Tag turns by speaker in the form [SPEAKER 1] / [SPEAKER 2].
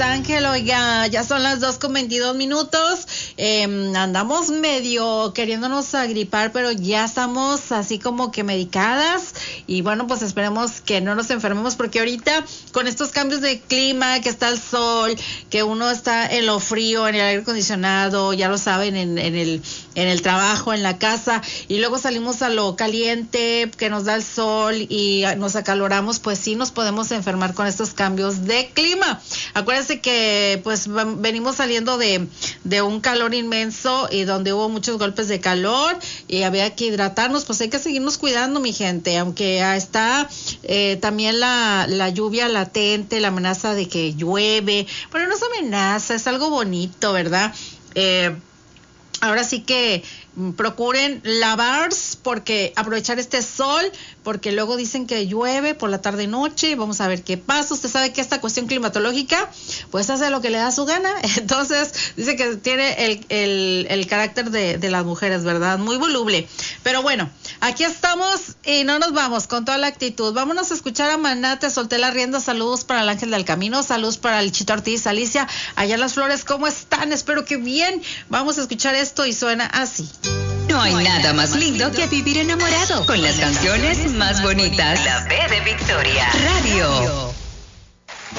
[SPEAKER 1] Ángel. Oiga, ya son las 2:22. Andamos medio queriéndonos agripar, pero ya estamos así como que medicadas. Y bueno, pues esperemos que no nos enfermemos, porque ahorita con estos cambios de clima, que está el sol, que uno está en lo frío, en el aire acondicionado, ya lo saben, en el trabajo, en la casa, y luego salimos a lo caliente, que nos da el sol y nos acaloramos, pues sí nos podemos enfermar con estos cambios de clima. Acuérdense que pues venimos saliendo de un calor inmenso y donde hubo muchos golpes de calor y había que hidratarnos. Pues hay que seguirnos cuidando, mi gente, aunque está también la lluvia latente, la amenaza de que llueve. Bueno, no es amenaza, es algo bonito, ¿verdad? Ahora sí que procuren lavarse, porque aprovechar este sol, porque luego dicen que llueve por la tarde noche. Vamos a ver qué pasa. Usted sabe que esta cuestión climatológica pues hace lo que le da su gana. Entonces dice que tiene el carácter de las mujeres, ¿verdad? Muy voluble. Pero bueno, aquí estamos y no nos vamos, con toda la actitud. Vámonos a escuchar a Maná, Te solté la rienda. Saludos para el Ángel del Camino, saludos para el Chito Ortiz, Alicia, allá en Las Flores. ¿Cómo están? Espero que bien. Vamos a escuchar esto y suena así.
[SPEAKER 2] No hay nada más lindo que vivir enamorado con las canciones más bonitas.
[SPEAKER 3] La B de Victoria
[SPEAKER 2] Radio.